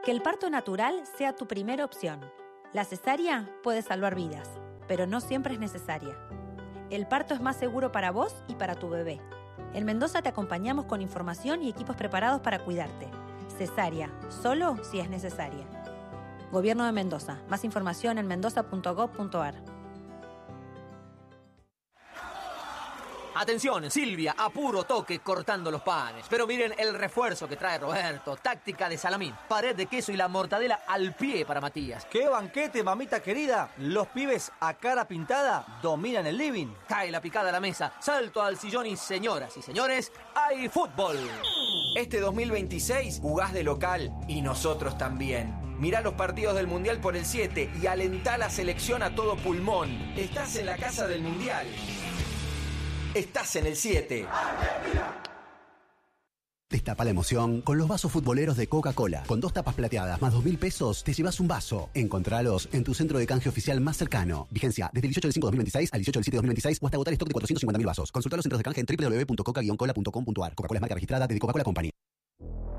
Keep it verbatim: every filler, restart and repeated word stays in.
Que el parto natural sea tu primera opción. La cesárea puede salvar vidas, pero no siempre es necesaria. El parto es más seguro para vos y para tu bebé. En Mendoza te acompañamos con información y equipos preparados para cuidarte. Cesárea, solo si es necesaria. Gobierno de Mendoza. Más información en mendoza punto gob punto ar. Atención, Silvia, a puro toque cortando los panes. Pero miren el refuerzo que trae Roberto. Táctica de salamín, pared de queso y la mortadela al pie para Matías. ¡Qué banquete, mamita querida! Los pibes a cara pintada dominan el living. Cae la picada a la mesa, salto al sillón y señoras y señores, ¡hay fútbol! Este dos mil veintiséis jugás de local y nosotros también. Mirá los partidos del Mundial por el siete y alentá la selección a todo pulmón. Estás en la casa del Mundial. Estás en el siete. Destapa la emoción con los vasos futboleros de Coca-Cola. Con dos tapas plateadas más dos mil pesos, te llevas un vaso. Encontralos en tu centro de canje oficial más cercano. Vigencia desde el dieciocho del cinco de dos mil veintiséis al dieciocho del siete de dos mil veintiséis o hasta agotar stock de cuatrocientos cincuenta mil vasos. Consulta los centros de canje en doble u doble u doble u punto coca guion cola punto com punto ar. Coca-Cola es marca registrada de Coca-Cola Company.